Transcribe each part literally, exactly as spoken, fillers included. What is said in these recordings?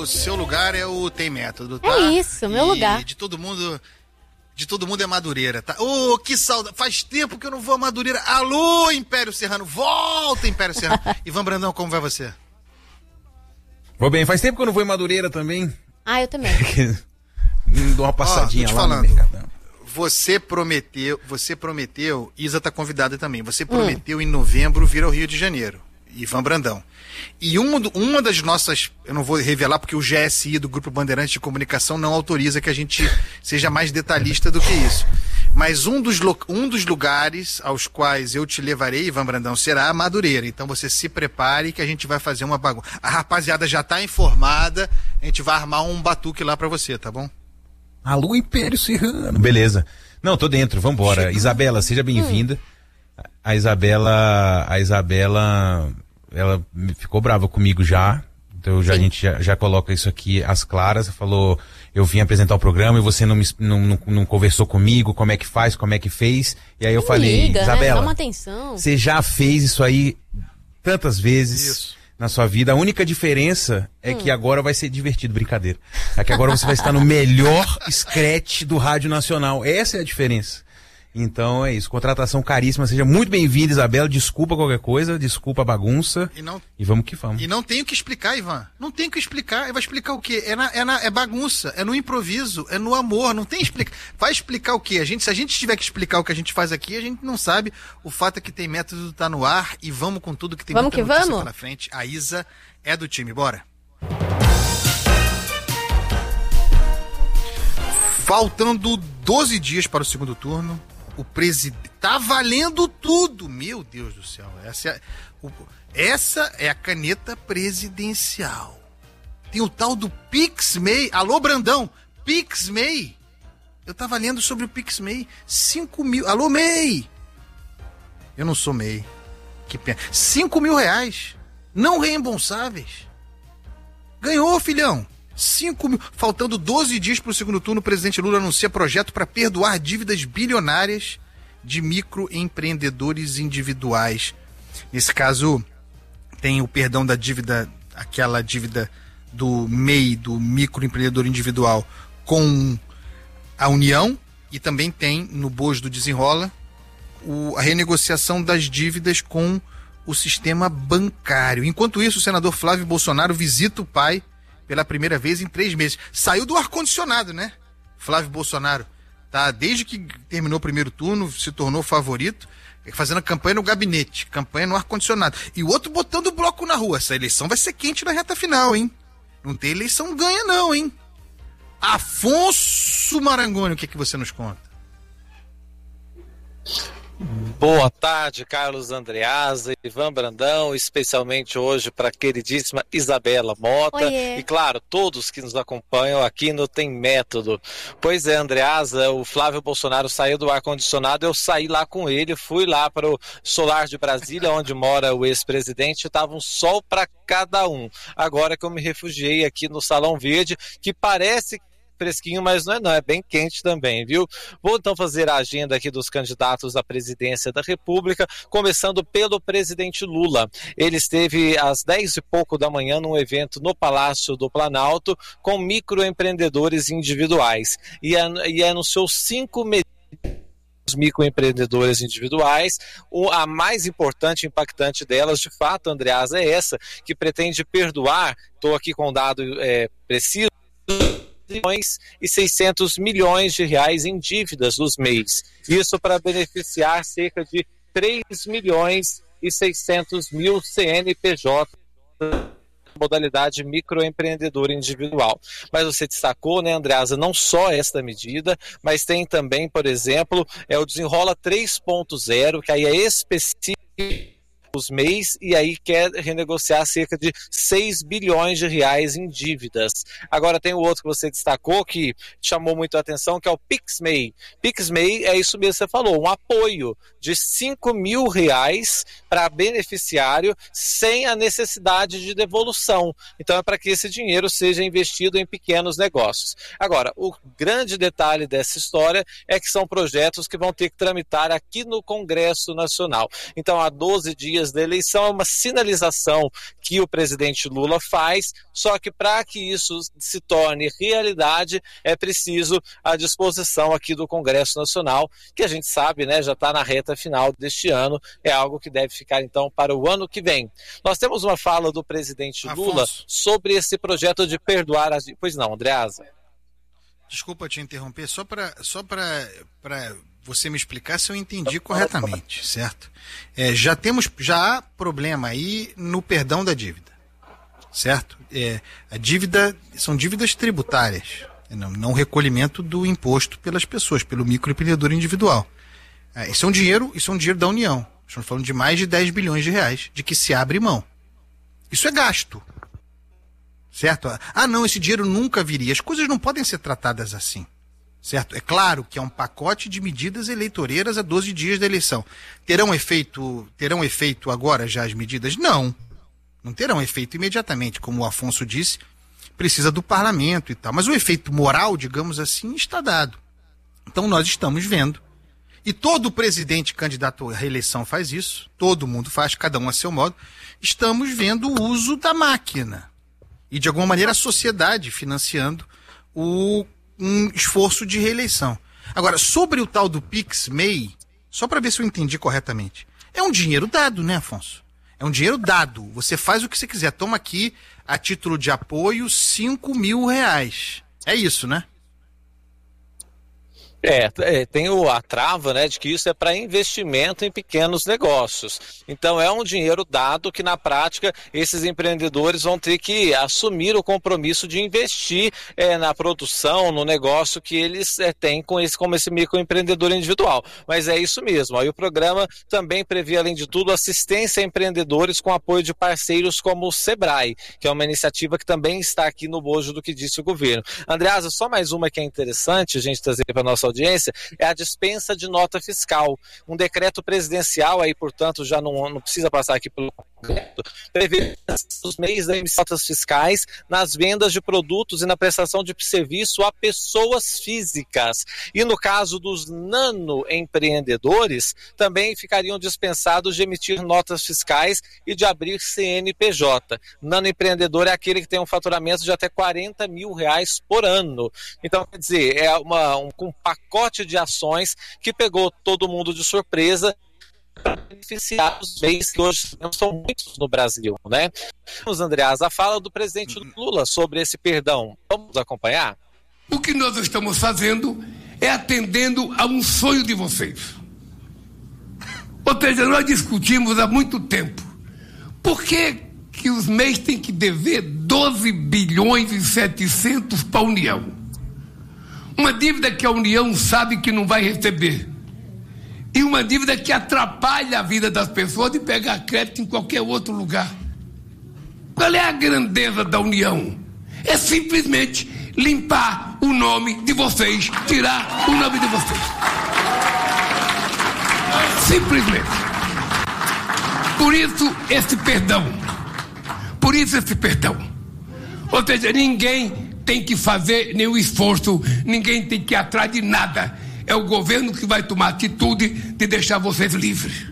o seu lugar é o Tem Método, tá? É isso, meu e lugar. de todo mundo... De todo mundo é Madureira, tá? Ô, oh, que saudade. Faz tempo que eu não vou a Madureira. Alô, Império Serrano. Volta, Império Serrano. Ivan Brandão, como vai você? Vou bem. Faz tempo que eu não vou em Madureira também. Ah, eu também. Dou uma passadinha oh, lá falando, no Mercadão. Você prometeu, você prometeu, Isa tá convidada também. Você prometeu hum. em novembro vir ao Rio de Janeiro. Ivan Brandão. E uma, uma das nossas, eu não vou revelar porque o G S I do Grupo Bandeirantes de Comunicação não autoriza que a gente seja mais detalhista do que isso. Mas um dos, um dos lugares aos quais eu te levarei, Ivan Brandão, será a Madureira. Então você se prepare que a gente vai fazer uma bagunça. A rapaziada já tá informada, a gente vai armar um batuque lá pra você, tá bom? Alô, Império Serrano. Beleza. Não, tô dentro, vambora. Chegou. Isabela, seja bem-vinda. Hum. A Isabela, a Isabela... ela ficou brava comigo já, então já, a gente já, já coloca isso aqui às claras. Falou, eu vim apresentar o programa e você não, me, não, não, não conversou comigo, como é que faz, como é que fez. E aí eu não falei, liga, Isabela, né? Dá uma atenção. Você já fez isso aí tantas vezes isso. na sua vida. A única diferença é hum. que agora vai ser divertido, brincadeira. É que agora você vai estar no melhor scratch do Rádio Nacional. Essa é a diferença. Então é isso, contratação caríssima, seja muito bem-vinda, Isabela, desculpa qualquer coisa, desculpa a bagunça e, não, e vamos que vamos. E não tenho o que explicar, Ivan, não tenho o que explicar, vai explicar o quê? É, na, é, na, é bagunça, é no improviso, é no amor, não tem explicar. Vai explicar o quê? A gente, se a gente tiver que explicar o que a gente faz aqui, a gente não sabe. O fato é que Tem Método tá no ar e vamos com tudo que tem vamos muita que notícia vamos? pela frente. A Isa é do time, bora. Faltando doze dias para o segundo turno, o presidente... Tá valendo tudo! Meu Deus do céu. Essa é, o, essa é a caneta presidencial. Tem o tal do PixMay. Alô, Brandão! PixMay! Eu tava lendo sobre o PixMay. cinco mil... Alô, May! Eu não sou May. Que pena. cinco mil reais. Não reembolsáveis. Ganhou, filhão! cinco mil. Faltando doze dias para o segundo turno, o presidente Lula anuncia projeto para perdoar dívidas bilionárias de microempreendedores individuais. Nesse caso, tem o perdão da dívida, aquela dívida do M E I, do microempreendedor individual, com a União, e também tem, no bojo do Desenrola, o, a renegociação das dívidas com o sistema bancário. Enquanto isso, o senador Flávio Bolsonaro visita o pai pela primeira vez em três meses. Saiu do ar-condicionado, né? Flávio Bolsonaro. Tá, desde que terminou o primeiro turno, se tornou favorito, fazendo campanha no gabinete, campanha no ar-condicionado. E o outro botando o bloco na rua. Essa eleição vai ser quente na reta final, hein? Não tem eleição ganha não, hein? Afonso Marangoni, o que, é que você nos conta? Boa tarde, Carlos Andreasa, Ivan Brandão, especialmente hoje para a queridíssima Isabela Mota. Oiê. E claro, todos que nos acompanham aqui no Tem Método. Pois é, Andreasa, o Flávio Bolsonaro saiu do ar-condicionado, eu saí lá com ele, fui lá para o Solar de Brasília, onde mora o ex-presidente, estava um sol para cada um. Agora que eu me refugiei aqui no Salão Verde, que parece fresquinho, mas não é não, é bem quente também, viu? Vou então fazer a agenda aqui dos candidatos à presidência da República, começando pelo presidente Lula. Ele esteve às dez e pouco da manhã num evento no Palácio do Planalto com microempreendedores individuais e, e anunciou cinco medidas dos microempreendedores individuais. O, a mais importante e impactante delas, de fato, Andreasa, é essa, que pretende perdoar, estou aqui com um dado é, preciso, e seiscentos milhões de reais em dívidas dos M E Is. Isso para beneficiar cerca de três milhões e seiscentos mil C N P J modalidade microempreendedor individual. Mas você destacou, né, Andreasa, não só esta medida, mas tem também, por exemplo, é o Desenrola três ponto zero, que aí é específico os M E Is, e aí quer renegociar cerca de seis bilhões de reais em dívidas. Agora tem o outro que você destacou, que chamou muito a atenção, que é o PixMay. PixMay é isso mesmo que você falou, um apoio de cinco mil reais para beneficiário sem a necessidade de devolução. Então é para que esse dinheiro seja investido em pequenos negócios. Agora, o grande detalhe dessa história é que são projetos que vão ter que tramitar aqui no Congresso Nacional. Então há doze dias dias da eleição, é uma sinalização que o presidente Lula faz, só que para que isso se torne realidade, é preciso a disposição aqui do Congresso Nacional, que a gente sabe, né, já está na reta final deste ano, é algo que deve ficar então para o ano que vem. Nós temos uma fala do presidente Afonso. Lula sobre esse projeto de perdoar as... Pois não, Andreasa. Desculpa te interromper, só para só para você me explicar se eu entendi corretamente, certo? É, já temos, já há problema aí no perdão da dívida, certo? É, a dívida, são dívidas tributárias, não, não recolhimento do imposto pelas pessoas, pelo microempreendedor individual. É, isso é um dinheiro, isso é um dinheiro da União. Estamos falando de mais de dez bilhões de reais, de que se abre mão. Isso é gasto. Certo? Ah, não, esse dinheiro nunca viria. As coisas não podem ser tratadas assim. Certo? É claro que é um pacote de medidas eleitoreiras a doze dias da eleição. Terão efeito, terão efeito agora já as medidas? Não. Não terão efeito imediatamente. Como o Afonso disse, precisa do parlamento e tal. Mas o efeito moral, digamos assim, está dado. Então nós estamos vendo. E todo presidente candidato à reeleição faz isso. Todo mundo faz, cada um a seu modo. Estamos vendo o uso da máquina. E, de alguma maneira, a sociedade financiando o, um esforço de reeleição. Agora, sobre o tal do PixMEI, só para ver se eu entendi corretamente, é um dinheiro dado, né, Afonso? É um dinheiro dado. Você faz o que você quiser. Toma aqui, a título de apoio, cinco mil reais. É isso, né? É, é, tem o, a trava, né, de que isso é para investimento em pequenos negócios. Então é um dinheiro dado que na prática esses empreendedores vão ter que assumir o compromisso de investir é, na produção, no negócio que eles é, têm com esse, como esse microempreendedor individual. Mas é isso mesmo. Aí o programa também prevê, além de tudo, assistência a empreendedores com apoio de parceiros como o Sebrae, que é uma iniciativa que também está aqui no bojo do que disse o governo. Andreasa, só mais uma que é interessante a gente trazer para a nossa audiência, é a dispensa de nota fiscal. Um decreto presidencial, aí, portanto, já não, não precisa passar aqui pelo decreto, prevê os meios de notas fiscais nas vendas de produtos e na prestação de serviço a pessoas físicas. E no caso dos nanoempreendedores, também ficariam dispensados de emitir notas fiscais e de abrir C N P J. Nanoempreendedor é aquele que tem um faturamento de até quarenta mil reais por ano. Então, quer dizer, é uma, um, um pacote de ações que pegou todo mundo de surpresa para beneficiar os bens que hoje são muitos no Brasil, né? Vamos, Andreasa, a fala do presidente Lula sobre esse perdão. Vamos acompanhar? O que nós estamos fazendo é atendendo a um sonho de vocês. Ou seja, nós discutimos há muito tempo. Por que que os M E Is têm que dever doze bilhões e setecentos para a União? Uma dívida que a União sabe que não vai receber. E uma dívida que atrapalha a vida das pessoas de pegar crédito em qualquer outro lugar. Qual é a grandeza da União? É simplesmente limpar o nome de vocês, tirar o nome de vocês. Simplesmente. Por isso esse perdão. Por isso esse perdão. Ou seja, ninguém tem que fazer nenhum esforço, ninguém tem que ir atrás de nada. É o governo que vai tomar atitude de deixar vocês livres.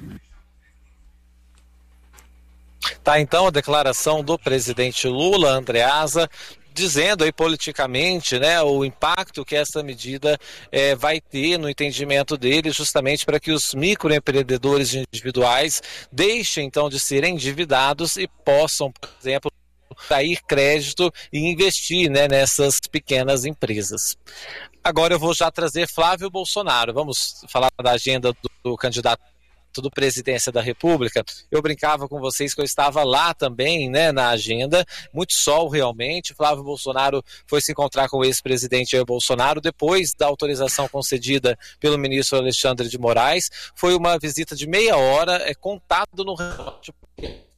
Tá, então, a declaração do presidente Lula, Andreasa, dizendo aí politicamente, né, o impacto que essa medida é, vai ter no entendimento dele, justamente para que os microempreendedores individuais deixem então de serem endividados e possam, por exemplo, sair crédito e investir, né, nessas pequenas empresas. Agora eu vou já trazer Flávio Bolsonaro. Vamos falar da agenda do, do candidato do Presidência da República. Eu brincava com vocês que eu estava lá também, né, na agenda, muito sol realmente. Flávio Bolsonaro foi se encontrar com o ex-presidente Jair Bolsonaro depois da autorização concedida pelo ministro Alexandre de Moraes. Foi uma visita de meia hora, é contado no relógio,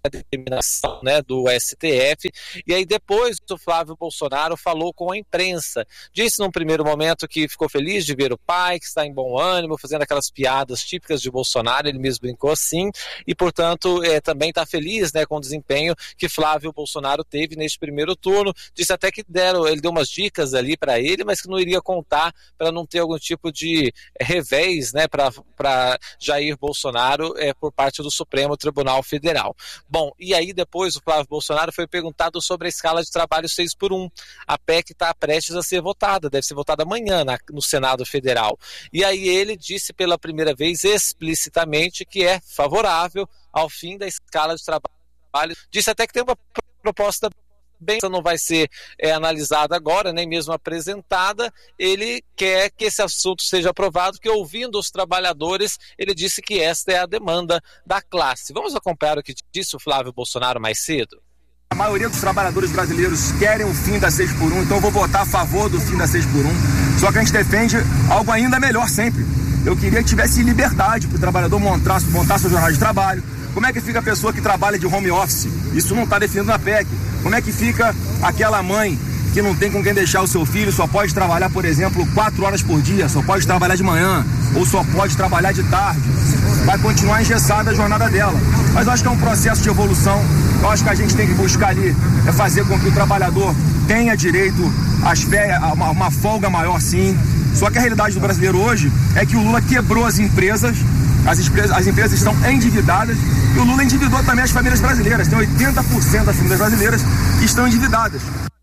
a determinação, né, do S T F. E aí depois o Flávio Bolsonaro falou com a imprensa. Disse num primeiro momento que ficou feliz de ver o pai, que está em bom ânimo, fazendo aquelas piadas típicas de Bolsonaro, ele mesmo brincou assim, e portanto é, também está feliz, né, com o desempenho que Flávio Bolsonaro teve neste primeiro turno. Disse até que deram, ele deu umas dicas ali para ele, mas que não iria contar para não ter algum tipo de revés, né, para Jair Bolsonaro é, por parte do Supremo Tribunal Federal. Bom, e aí depois o Flávio Bolsonaro foi perguntado sobre a escala de trabalho seis por um. A P E C está prestes a ser votada, deve ser votada amanhã na, no Senado Federal. E aí ele disse pela primeira vez explicitamente que é favorável ao fim da escala de trabalho. Disse até que tem uma proposta bem, não vai ser é, analisada agora, nem mesmo apresentada. Ele quer que esse assunto seja aprovado, que ouvindo os trabalhadores, ele disse que esta é a demanda da classe. Vamos acompanhar o que disse o Flávio Bolsonaro mais cedo? A maioria dos trabalhadores brasileiros querem o fim da seis por um, então eu vou votar a favor do fim da seis por um. Só que a gente defende algo ainda melhor sempre. Eu queria que tivesse liberdade para o trabalhador montar, montar sua jornada de trabalho. Como é que fica a pessoa que trabalha de home office? Isso não está definido na P E C. Como é que fica aquela mãe que não tem com quem deixar o seu filho, só pode trabalhar, por exemplo, quatro horas por dia, só pode trabalhar de manhã, ou só pode trabalhar de tarde? Vai continuar engessada a jornada dela. Mas eu acho que é um processo de evolução. Eu acho que a gente tem que buscar ali é fazer com que o trabalhador tenha direito às férias, a uma, uma folga maior, sim. Só que a realidade do brasileiro hoje é que o Lula quebrou as empresas, as empresas, as empresas estão endividadas, e o Lula endividou também as famílias brasileiras. Tem oitenta por cento das famílias brasileiras que estão endividadas.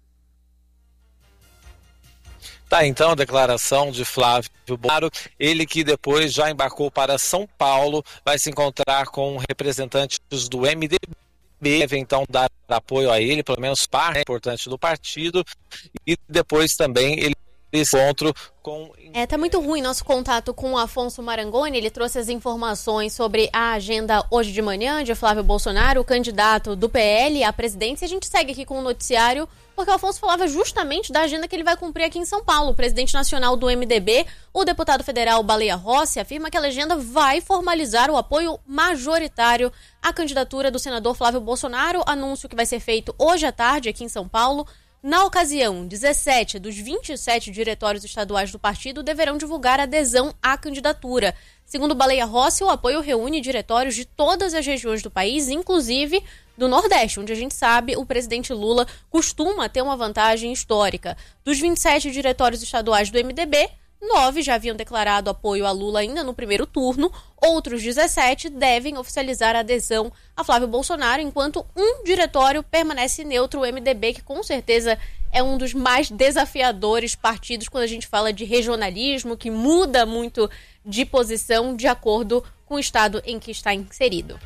Tá, então, a declaração de Flávio Bolsonaro, ele que depois já embarcou para São Paulo, vai se encontrar com representantes do M D B, deve então dar apoio a ele, pelo menos parte importante do partido, e depois também ele encontro com... É, tá muito ruim nosso contato com o Afonso Marangoni. Ele trouxe as informações sobre a agenda hoje de manhã de Flávio Bolsonaro, o candidato do P L à presidência. A gente segue aqui com o noticiário, porque o Afonso falava justamente da agenda que ele vai cumprir aqui em São Paulo. O presidente nacional do M D B, o deputado federal Baleia Rossi, afirma que a legenda vai formalizar o apoio majoritário à candidatura do senador Flávio Bolsonaro, anúncio que vai ser feito hoje à tarde aqui em São Paulo. Na ocasião, dezessete dos vinte e sete diretórios estaduais do partido deverão divulgar adesão à candidatura. Segundo Baleia Rossi, o apoio reúne diretórios de todas as regiões do país, inclusive do Nordeste, onde a gente sabe o presidente Lula costuma ter uma vantagem histórica. Dos vinte e sete diretórios estaduais do M D B, nove já haviam declarado apoio a Lula ainda no primeiro turno, outros dezessete devem oficializar a adesão a Flávio Bolsonaro, enquanto um diretório permanece neutro, o M D B, que com certeza é um dos mais desafiadores partidos quando a gente fala de regionalismo, que muda muito de posição de acordo com o estado em que está inserido.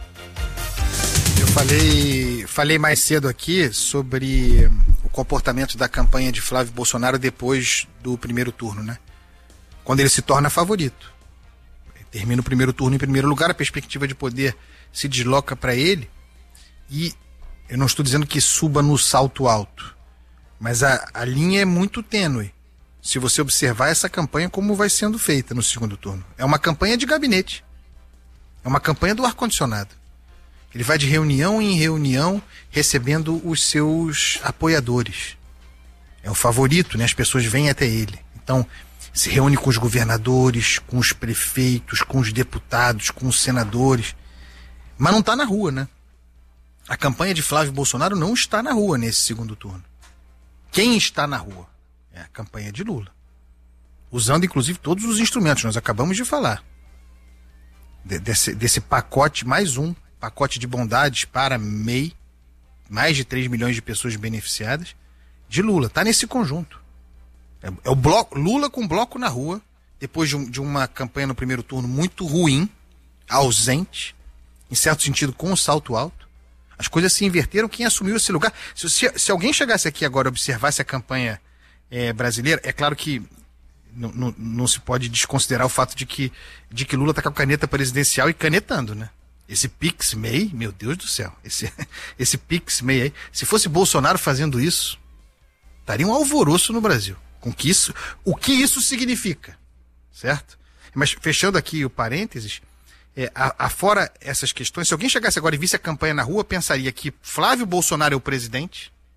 Eu falei, falei mais cedo aqui sobre o comportamento da campanha de Flávio Bolsonaro depois do primeiro turno, né? Quando ele se torna favorito. Termina o primeiro turno em primeiro lugar, a perspectiva de poder se desloca para ele, e eu não estou dizendo que suba no salto alto, mas a, a linha é muito tênue. Se você observar essa campanha como vai sendo feita no segundo turno. É uma campanha de gabinete. É uma campanha do ar-condicionado. Ele vai de reunião em reunião recebendo os seus apoiadores. É o favorito, né? As pessoas vêm até ele. Então, se reúne com os governadores, com os prefeitos, com os deputados, com os senadores. Mas não está na rua, né? A campanha de Flávio Bolsonaro não está na rua nesse segundo turno. Quem está na rua? É a campanha de Lula. Usando, inclusive, todos os instrumentos. Nós acabamos de falar. De, desse, desse pacote, mais um pacote de bondades para M E I, mais de três milhões de pessoas beneficiadas, de Lula. Está nesse conjunto. É, é o bloco, Lula com bloco na rua, depois de, um, de uma campanha no primeiro turno muito ruim, ausente, em certo sentido com um salto alto. As coisas se inverteram. Quem assumiu esse lugar? Se, se, se alguém chegasse aqui agora e observasse a campanha é, brasileira, é claro que não, não, não se pode desconsiderar o fato de que, de que Lula está com a caneta presidencial e canetando, né? Esse Pix M E I, meu Deus do céu, esse, esse Pix M E I aí, se fosse Bolsonaro fazendo isso, estaria um alvoroço no Brasil. Com que isso, o que isso significa, certo? Mas fechando aqui o parênteses, É, a, afora essas questões, se alguém chegasse agora e visse a campanha na rua, pensaria que Flávio Bolsonaro é o presidente,